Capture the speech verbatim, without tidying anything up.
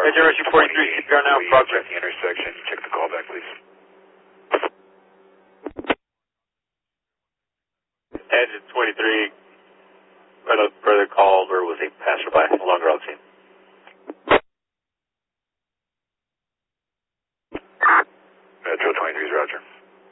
Engine rescue forty-three, C P R now in progress. The intersection. Check the call back, please. Engine twenty-three, further called or was a passerby along road scene.